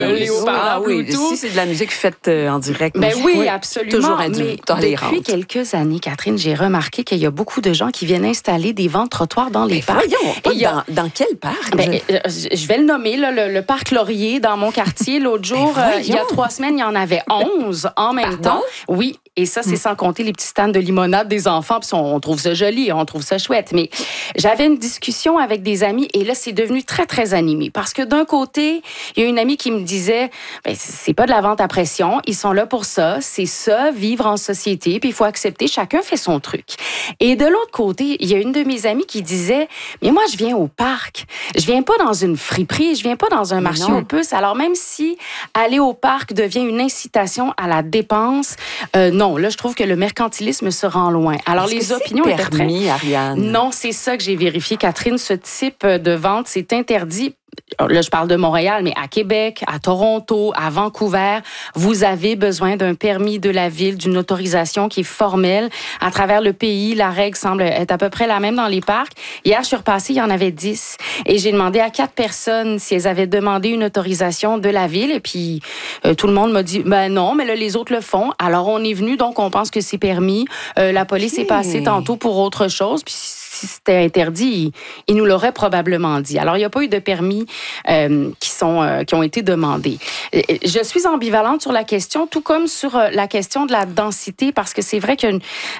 les haut-parleurs Bluetooth. Si c'est de la musique faite en direct. Ben oui, absolument. Toujours mais depuis quelques années, Catherine, j'ai remarqué qu'il y a beaucoup de gens qui viennent installer des ventes trottoirs dans les parcs. Voyons, dans quel parc? Je vais le nommer, là, le parc Laurier dans mon quartier. L'autre jour, il y a 3 semaines, il y en avait 11 en même temps. Oui, et ça, c'est sans compter les petits stands de limonade des enfants. Puis on trouve ça joli, on trouve ça chouette. Mais j'avais une discussion avec des amis et là, c'est devenu très, très animé. Parce que d'un côté, il y a une amie qui me disait, c'est pas de la vente à pression, ils sont là pour ça, c'est ça, vivre en société, puis il faut accepter, chacun fait son truc. Et de l'autre côté, il y a une de mes amies qui disait, mais moi, je viens au parc, je viens pas dans une friperie, je viens pas dans un marché aux puces. Alors même si aller au parc devient une incitation à la dépense, non, là, je trouve que le mercantilisme se rend loin. Alors, les opinions étaient très... Ariane? Non, c'est ça que j'ai vérifié, Catherine. Ce type de vente, c'est interdit. Là, je parle de Montréal, mais à Québec, à Toronto, à Vancouver, vous avez besoin d'un permis de la ville, d'une autorisation qui est formelle. À travers le pays, la règle semble être à peu près la même dans les parcs. Hier, je suis repassée, il y en avait 10. Et j'ai demandé à 4 personnes si elles avaient demandé une autorisation de la ville. Et puis, tout le monde m'a dit, non, mais là, les autres le font. Alors, on est venu, donc on pense que c'est permis. La police est passée tantôt pour autre chose. Puis, si c'était interdit, ils nous l'auraient probablement dit. Alors, il n'y a pas eu de permis qui ont été demandés. Je suis ambivalente sur la question, tout comme sur la question de la densité, parce que c'est vrai qu'il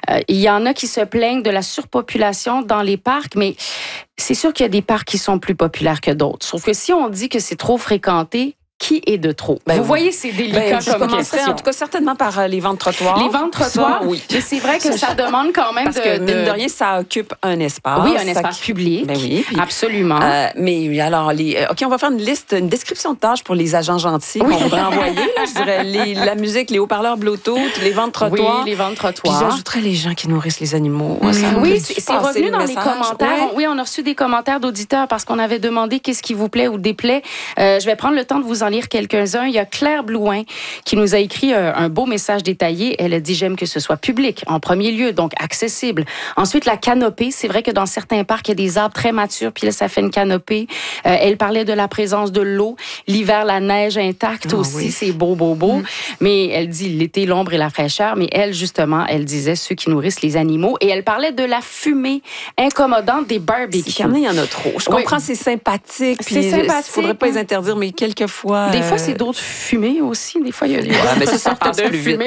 y en a qui se plaignent de la surpopulation dans les parcs, mais c'est sûr qu'il y a des parcs qui sont plus populaires que d'autres. Sauf que si on dit que c'est trop fréquenté, qui est de trop? Vous voyez, c'est délicat comme question. En tout cas, certainement par les ventes trottoirs. Les ventes trottoirs, ça, oui. Mais c'est vrai que ça demande quand même parce que, mine de rien, ça occupe un espace. Oui, un espace public. Ben oui. Puis, absolument. Mais alors, OK, on va faire une description de tâches pour les agents gentils qu'on voudrait envoyer. Là, je dirais la musique, les haut-parleurs Bluetooth, les ventes trottoirs. Oui, les ventes trottoirs. Puis j'ajouterais les gens qui nourrissent les animaux. Oui, c'est revenu dans les commentaires. Oui, on a reçu des commentaires d'auditeurs parce qu'on avait demandé qu'est-ce qui vous plaît ou déplaît. Je vais prendre le temps de vous en lire quelques-uns. Il y a Claire Blouin qui nous a écrit un beau message détaillé. Elle a dit « J'aime que ce soit public, en premier lieu, donc accessible. » Ensuite, la canopée. C'est vrai que dans certains parcs, il y a des arbres très matures, puis là, ça fait une canopée. Elle parlait de la présence de l'eau. L'hiver, la neige intacte aussi. Oui. C'est beau, beau, beau. Mais elle dit l'été, l'ombre et la fraîcheur. Mais elle, justement, elle disait ceux qui nourrissent les animaux. Et elle parlait de la fumée incommodante des barbecues. Il y en a trop. Je comprends, c'est sympathique. C'est sympathique. Il faudrait pas les interdire, mais quelquefois... Des fois, c'est d'autres fumée aussi. Des fois, il y a des ça passe plus vite.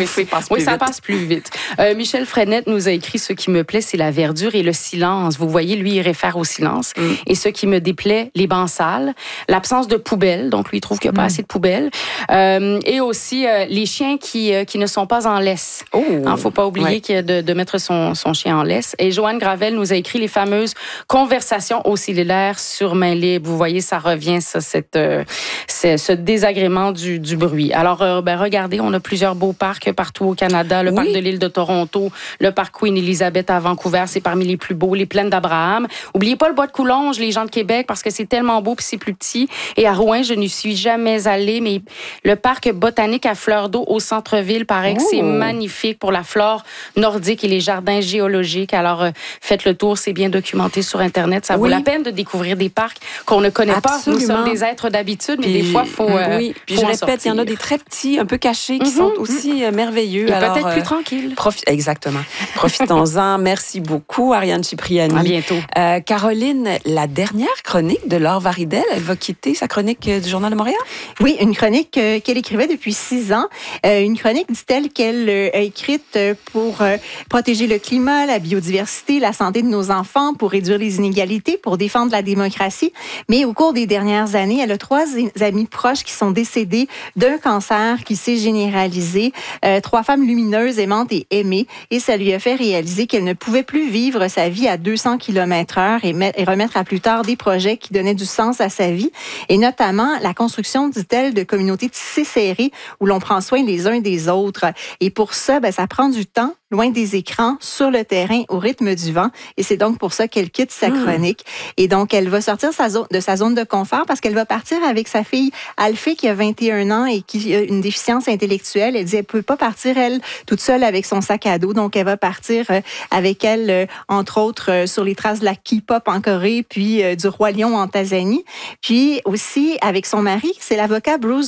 Ça passe plus vite. Michel Frenette nous a écrit « Ce qui me plaît, c'est la verdure et le silence. » Vous voyez, lui, il réfère au silence. Et ce qui me déplaît, les bancs sales, l'absence de poubelles. Donc, lui, il trouve qu'il n'y a pas assez de poubelles. Et aussi, les chiens qui ne sont pas en laisse. Il ne faut pas oublier de mettre son chien en laisse. Et Joanne Gravel nous a écrit les fameuses conversations au cellulaire sur main libre. Vous voyez, ça revient, ça, ce désagrément du bruit. Alors, regardez, on a plusieurs beaux parcs partout au Canada. Le parc de l'île de Toronto, le parc Queen Elizabeth à Vancouver, c'est parmi les plus beaux. Les plaines d'Abraham. Oubliez pas le bois de Coulonges, les gens de Québec, parce que c'est tellement beau puis c'est plus petit. Et à Rouen, je n'y suis jamais allée, mais le parc botanique à Fleur d'eau au centre-ville, paraît que c'est magnifique pour la flore nordique et les jardins géologiques. Alors, faites le tour, c'est bien documenté sur Internet. Ça vaut la peine de découvrir des parcs qu'on ne connaît pas. Nous sommes des êtres d'habitude, mais des fois, il faut... Puis je répète, il y en a des très petits, un peu cachés, qui sont aussi merveilleux. Et peut-être plus tranquilles. Exactement. Profitons-en. Merci beaucoup, Ariane Cipriani. À bientôt. Caroline, la dernière chronique de Laure Varidel, elle va quitter sa chronique du Journal de Montréal? Oui, une chronique qu'elle écrivait depuis 6 ans. Une chronique, dit-elle, qu'elle a écrite pour protéger le climat, la biodiversité, la santé de nos enfants, pour réduire les inégalités, pour défendre la démocratie. Mais au cours des dernières années, elle a 3 amis proches qui sont décédés d'un cancer qui s'est généralisé. 3 femmes lumineuses, aimantes et aimées. Et ça lui a fait réaliser qu'elle ne pouvait plus vivre sa vie à 200 km/h et remettre à plus tard des projets qui donnaient du sens à sa vie. Et notamment la construction, dit-elle, de communautés tissées serrées où l'on prend soin les uns des autres. Et pour ça, ça prend du temps, loin des écrans, sur le terrain, au rythme du vent. Et c'est donc pour ça qu'elle quitte sa chronique. Et donc, elle va sortir de sa zone de confort parce qu'elle va partir avec sa fille fille Alphée qui a 21 ans et qui a une déficience intellectuelle. Elle dit elle peut pas partir, elle, toute seule avec son sac à dos. Donc, elle va partir avec elle, entre autres, sur les traces de la K-pop en Corée, puis du Roi Lion en Tanzanie. Puis aussi, avec son mari, c'est l'avocat Bruce